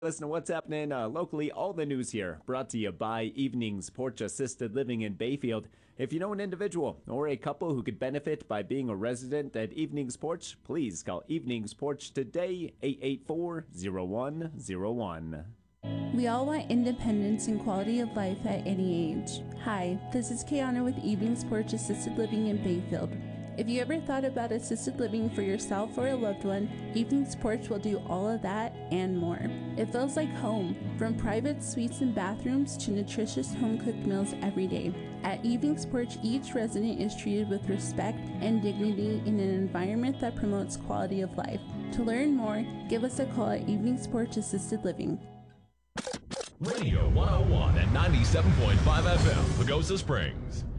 Listen to what's happening locally, all the news here, brought to you by Evenings Porch Assisted Living in Bayfield. If you know an individual or a couple who could benefit by being a resident at Evenings Porch, please call Evenings Porch today, 884-0101. We all want independence and quality of life at any age. Hi, this is Kiana with Evenings Porch Assisted Living in Bayfield. If you ever thought about assisted living for yourself or a loved one, Evenings Porch will do all of that and more. It feels like home, from private suites and bathrooms to nutritious home-cooked meals every day. At Evenings Porch, each resident is treated with respect and dignity in an environment that promotes quality of life. To learn more, give us a call at Evenings Porch Assisted Living. Radio 101 at 97.5 FM, Pagosa Springs.